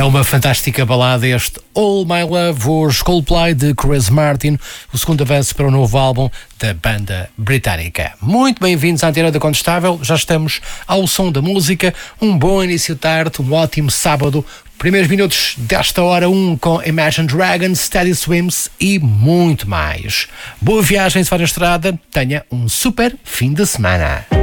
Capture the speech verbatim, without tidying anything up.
uma fantástica balada este All My Love, os Coldplay de Chris Martin, o segundo avanço para o novo álbum da banda britânica. Muito bem-vindos à Antena da Contestável, já estamos ao som da música, um bom início de tarde, um ótimo sábado. Primeiros minutos desta hora, um com Imagine Dragons, Steady Swims e muito mais. Boa viagem se for na estrada, tenha um super fim de semana.